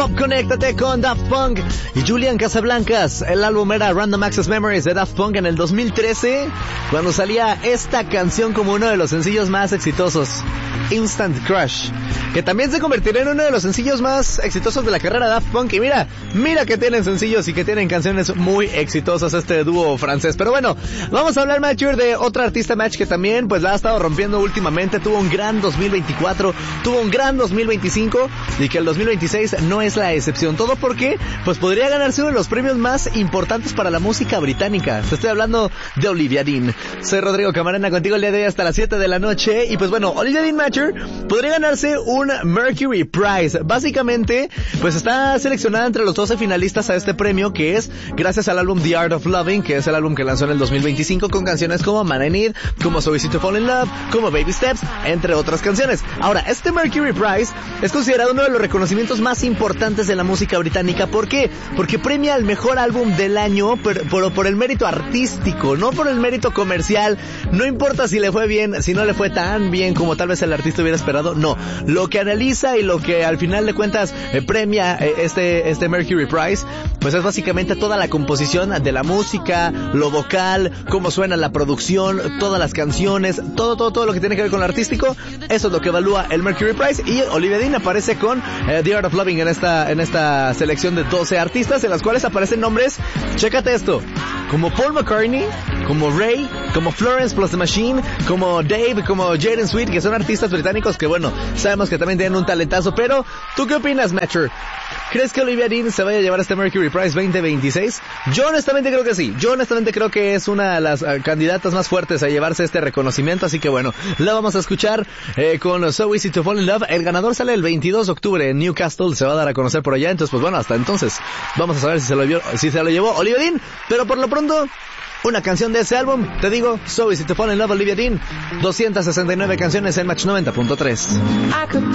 Pop, conéctate con Daft Punk y Julian Casablancas. El álbum era Random Access Memories de Daft Punk en el 2013, cuando salía esta canción como uno de los sencillos más exitosos, Instant Crush, que también se convertirá en uno de los sencillos más exitosos de la carrera de Daft Punk. Y mira que tienen sencillos y que tienen canciones muy exitosas este dúo francés. Pero bueno, vamos a hablar, Matcher, de otra artista, Match, que también pues la ha estado rompiendo últimamente. Tuvo un gran 2024, tuvo un gran 2025 y que el 2026 no es la excepción. Todo porque pues podría ganarse uno de los premios más importantes para la música británica. Te estoy hablando de Olivia Dean. Soy Rodrigo Camarena, contigo el día de hoy hasta las 7 de la noche. Y pues bueno, Olivia Dean, Matcher, podría ganarse un Mercury Prize. Básicamente pues está seleccionada entre los 12 finalistas a este premio, que es gracias al álbum The Art of Loving, que es el álbum que lanzó en el 2025 con canciones como Man I Need, como So Easy to Fall in Love, como Baby Steps, entre otras canciones. Ahora, este Mercury Prize es considerado uno de los reconocimientos más importantes de la música británica. ¿Por qué? Porque premia al mejor álbum del año por el mérito artístico, no por el mérito comercial. No importa si le fue bien, si no le fue tan bien como tal vez el artista hubiera esperado, no. Lo que analiza y lo que al final de cuentas premia este Mercury Prize, pues es básicamente toda la composición de la música, lo vocal, cómo suena la producción, todas las canciones, todo lo que tiene que ver con lo artístico. Eso es lo que evalúa el Mercury Prize, y Olivia Dean aparece con The Art of Loving en esta selección de 12 artistas, en las cuales aparecen nombres, chécate esto, como Paul McCartney, como Ray, como Florence Plus the Machine, como Dave, como Jaden Sweet, que son artistas británicos que bueno, sabemos que también tienen un talentazo. Pero ¿tú qué opinas, Matcher? ¿Crees que Olivia Dean se vaya a llevar este Mercury Prize 2026? Yo honestamente creo que sí. Yo honestamente creo que es una de las candidatas más fuertes a llevarse este reconocimiento. Así que bueno, la vamos a escuchar con So Easy to Fall in Love. El ganador sale el 22 de octubre en Newcastle. Se va a dar a conocer por allá. Entonces pues bueno, hasta entonces vamos a saber si se lo llevó Olivia Dean. Pero por lo pronto, una canción de ese álbum, te digo, So Easy to Fall in Love, Olivia Dean. 269 canciones en Match 90.3.